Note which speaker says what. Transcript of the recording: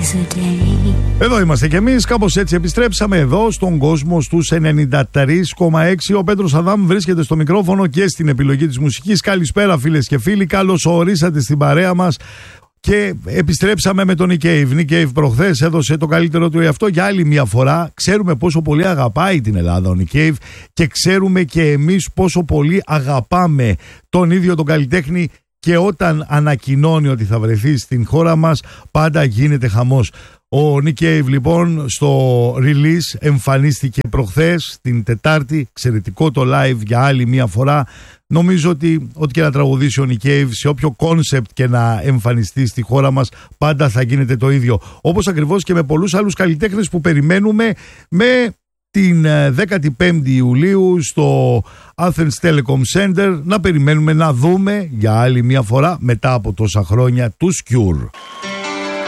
Speaker 1: Εδώ είμαστε κι εμείς, κάπως έτσι επιστρέψαμε εδώ στον κόσμο στους 93,6. Ο Πέτρος Αδάμ βρίσκεται στο μικρόφωνο και στην επιλογή της μουσικής. Καλησπέρα φίλες και φίλοι, καλώς ορίσατε στην παρέα μας. Και επιστρέψαμε με τον Nick Cave. Nick Cave προχθές έδωσε το καλύτερο του εαυτό για άλλη μια φορά. Ξέρουμε πόσο πολύ αγαπάει την Ελλάδα ο Nick Cave και ξέρουμε και εμείς πόσο πολύ αγαπάμε τον ίδιο τον καλλιτέχνη, και όταν ανακοινώνει ότι θα βρεθεί στην χώρα μας πάντα γίνεται χαμός. Ο Nick Cave λοιπόν στο release εμφανίστηκε προχθές την Τετάρτη, εξαιρετικό το live για άλλη μια φορά. Νομίζω ότι ό,τι και να τραγουδήσει ο Nick Cave, σε όποιο κόνσεπτ και να εμφανιστεί στη χώρα μας, πάντα θα γίνεται το ίδιο. Όπως ακριβώς και με πολλούς άλλους καλλιτέχνες που περιμένουμε με την 15η Ιουλίου στο Athens Telecom Center να περιμένουμε να δούμε για άλλη μια φορά μετά από τόσα χρόνια τους Cure.